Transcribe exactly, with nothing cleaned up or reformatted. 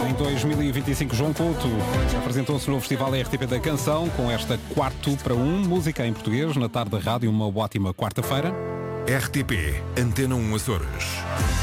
Em dois mil e vinte e cinco, João Couto apresentou-se no Festival R T P da Canção com esta Quarto para Um, música em português, na tarde da rádio, uma ótima quarta-feira. R T P, Antena um Açores.